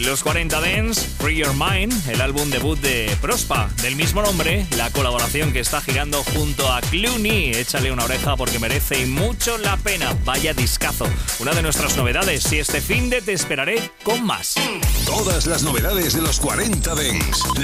Los 40 Dance, Free Your Mind, el álbum debut de Prospa, del mismo nombre, la colaboración que está girando junto a Clooney. Échale una oreja porque merece mucho la pena. Vaya discazo. Una de nuestras novedades, y este finde te esperaré con más. Todas las novedades de los 40 Dance,